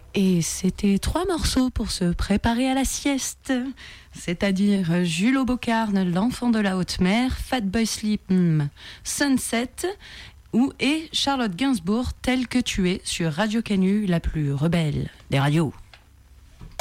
Et c'était 3 morceaux pour se préparer à la sieste, c'est-à-dire Jules Aubocarne, l'enfant de la haute mer, Fatboy Slim, Sunset, et Charlotte Gainsbourg, Tel que tu es, sur Radio Canu, la plus rebelle des radios.